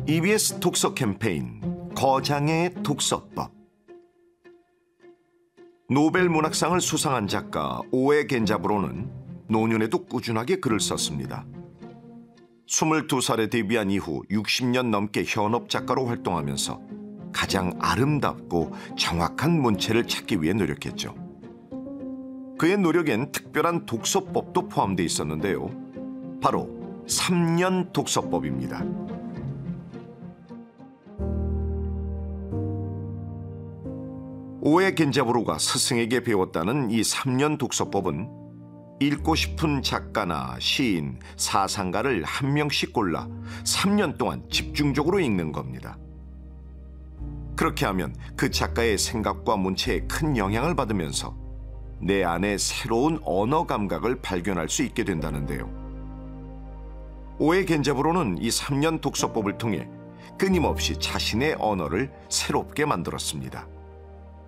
EBS 독서 캠페인 거장의 독서법. 노벨 문학상을 수상한 작가 오에 겐자부로는 노년에도 꾸준하게 글을 썼습니다. 22살에 데뷔한 이후 60년 넘게 현업 작가로 활동하면서 가장 아름답고 정확한 문체를 찾기 위해 노력했죠. 그의 노력엔 특별한 독서법도 포함되어 있었는데요. 바로 3년 독서법입니다. 오에 겐자부로가 스승에게 배웠다는 이 3년 독서법은 읽고 싶은 작가나 시인, 사상가를 한 명씩 골라 3년 동안 집중적으로 읽는 겁니다. 그렇게 하면 그 작가의 생각과 문체에 큰 영향을 받으면서 내 안에 새로운 언어 감각을 발견할 수 있게 된다는데요. 오에 겐자부로는 이 3년 독서법을 통해 끊임없이 자신의 언어를 새롭게 만들었습니다.